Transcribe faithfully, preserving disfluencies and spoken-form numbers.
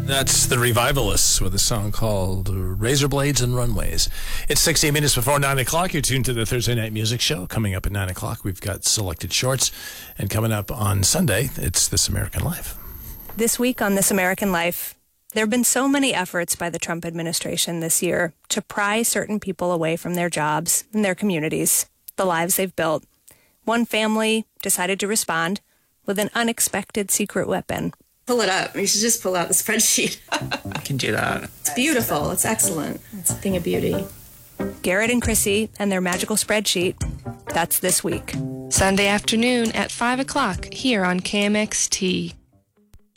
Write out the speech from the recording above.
That's the Revivalists with a song called Razor Blades and Runways. It's sixteen minutes before nine o'clock. You're tuned to the Thursday Night Music Show. Coming up at nine o'clock, we've got Selected Shorts. And coming up on Sunday, it's This American Life. This week on This American Life, there have been so many efforts by the Trump administration this year to pry certain people away from their jobs and their communities, the lives they've built. One family decided to respond with an unexpected secret weapon. Pull it up. You should just pull out the spreadsheet. I can do that. It's beautiful. It's excellent. It's a thing of beauty. Garrett and Chrissy and their magical spreadsheet. That's this week. Sunday afternoon at five o'clock here on K M X T.